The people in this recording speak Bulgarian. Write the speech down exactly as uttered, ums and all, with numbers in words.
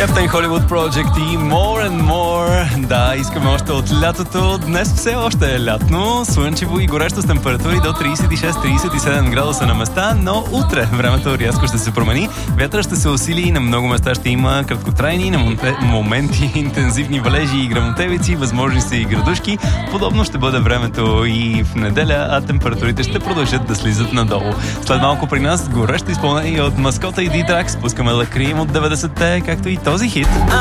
Captain Hollywood Project и More and More. Да, искаме още от лятото. Днес все още е лятно, слънчево и горещо с температури до трийсет и шест до трийсет и седем градуса на места, но утре времето рязко ще се промени. Вятъра ще се усили и на много места ще има краткотрайни, на моменти интензивни валежи и гръмотевици, възможни са и градушки. Подобно ще бъде времето и в неделя, а температурите ще продължат да слизат надолу. След малко при нас горещо изпълнение от Маскота и D-Track. Спускаме да крием от деветдесетте, както и този хит.